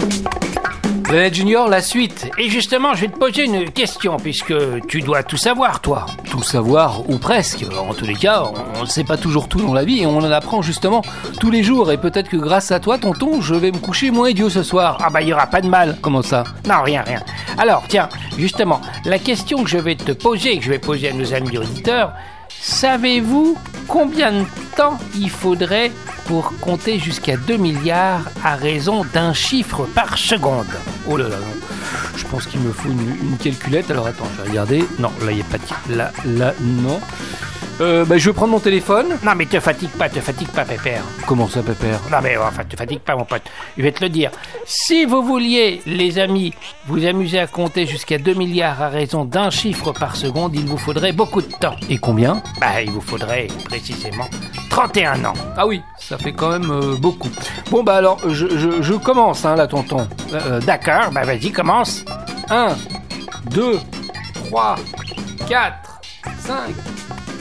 Planète Junior, la suite. Et justement, je vais te poser une question, puisque tu dois tout savoir, toi. Tout savoir, ou presque. En tous les cas, on ne sait pas toujours tout dans la vie, et on en apprend justement tous les jours. Et peut-être que grâce à toi, tonton, je vais me coucher moins idiot ce soir. Ah bah, il n'y aura pas de mal. Comment ça? Non, rien. Alors, tiens, justement, la question que je vais te poser, et que je vais poser à nos amis auditeurs, savez-vous combien de temps il faudrait pour compter jusqu'à 2 milliards à raison d'un chiffre par seconde? Oh là là, non. Je pense qu'il me faut une calculette. Alors attends, je vais regarder. Non, là, il n'y a pas de... Là, non. Je vais prendre mon téléphone. Non, mais te fatigue pas, Pépère. Comment ça, Pépère? Non, mais enfin, te fatigue pas, mon pote. Je vais te le dire. Si vous vouliez, les amis, vous amuser à compter jusqu'à 2 milliards à raison d'un chiffre par seconde, il vous faudrait beaucoup de temps. Et combien? Il vous faudrait précisément 31 ans. Ah oui, ça fait quand même beaucoup. Bon, alors, je commence, là, tonton. D'accord, vas-y, commence. 1, 2, 3, 4, 5...